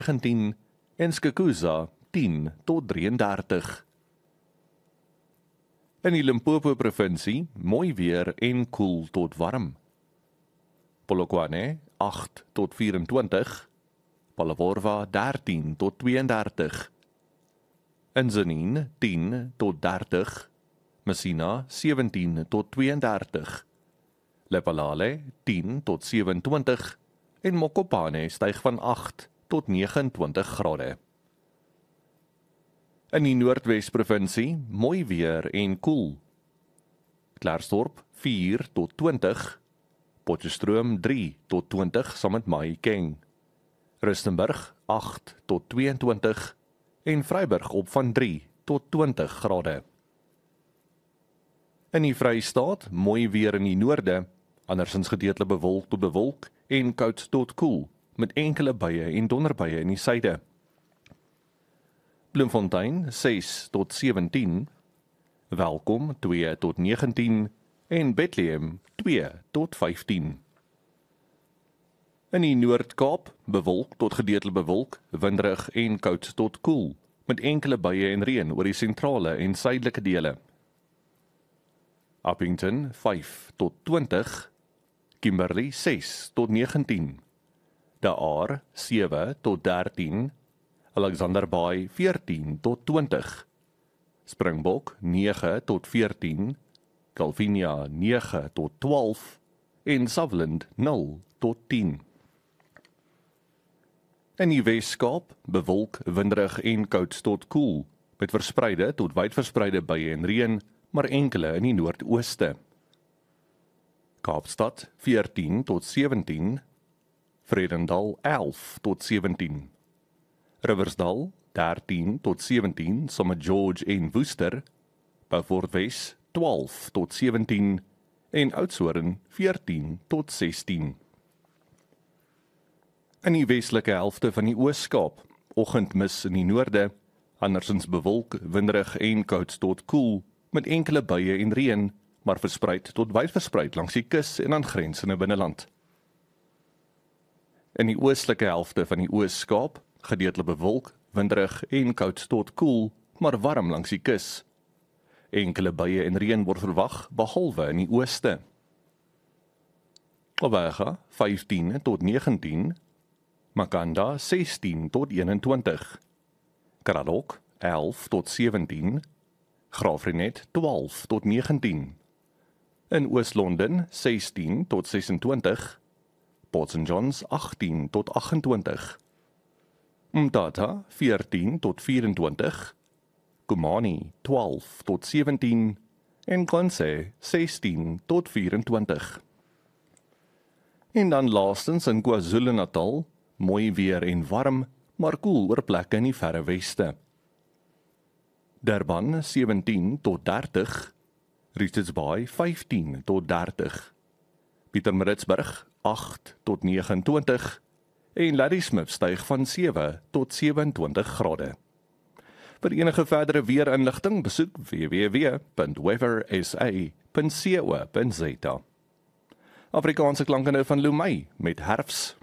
19 en Skukuza 10 tot 33. In die Limpopo provinsie, mooi weer en koel tot warm. Polokwane 8 tot 24, Phalaborwa 13 tot 32, Inzaneen 10 tot 30, Messina 17 tot 32, Lephalale 10 tot 27 en Mokopane styg van 8 tot 29 grade. In die Noordwes-provinsie, mooi weer en koel. Klerksdorp 4 tot 20, Potchefstroom 3 tot 20 saam met Mahikeng, Rustenburg 8 tot 22 en Vryburg op van 3 tot 20 grade. In die Vrystaat, mooi weer in die noorde, andersins gedeeltelik bewolk tot bewolk en koud tot koel, met enkele buie en donderbuie in die suide. Bloemfontein 6 tot 17, Welkom 2 tot 19 en Bethlehem 2 tot 15. In die Noord-Kaap, bewolk tot gedeeltelik bewolk, winderig en koud tot koel, met enkele buie en reën oor die sentrale en suidelike dele. Appington 5 tot 20, Kimberley 6 tot 19, De Aar 7 tot 13, Alexander Bay 14 tot 20, Springbok 9 tot 14, Calvinia 9 tot 12 en Sutherland 0 tot 10. In die Wes-Kaap, bewolk, winderig en koud tot koel, met verspreide tot wydverspreide buie en reën, maar enkele in die noordooste. Kaapstad 14 tot 17, Vredendal 11 tot 17, Riversdal 13 tot 17 saam met George en Worcester, Beaufort Wes 12 tot 17 en Oudtshoorn 14 tot 16. In die westelike helfte van die Oos-Kaap, oggendmis in die noorde, andersins bewolk, winderig en koud tot koel, met enkele buie en reën, maar verspreid tot wydverspreid langs die kus en aangrensende binneland. In die oostelike helfte van die Oos-Kaap, gedeeltelik bewolk, winderig en koud tot koel, maar warm langs die kus. Enkele buie en reën word verwag, behalwe in die ooste. Owega 15 tot 19, Makanda 16 tot 21, Karalok 11 tot 17, Graafrenet 12 tot 19, in Oos-London 16 tot 26, Port St Johns 18 tot 28, Mthatha 14 tot 24, Kumani 12 tot 17 en Kwanse 16 tot 24. En dan laastens in KwaZulu-Natal, mooi weer en warm, maar koel oor plekke in die verre weste. Durban 17 tot 30, Richards Bay 15 tot 30, Pietermaritzburg 8 tot 29 en Ladysmith styg van 7 tot 27 grade. Vir enige verdere weerinligting besoek www.weathersa.co.za. Afrikaanse klankende van Lumey met herfs.